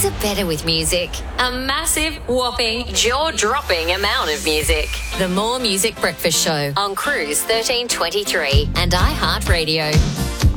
Mornings are better with music. A massive, whopping, jaw-dropping amount of music. The More Music Breakfast Show on Cruise 1323 and iHeartRadio.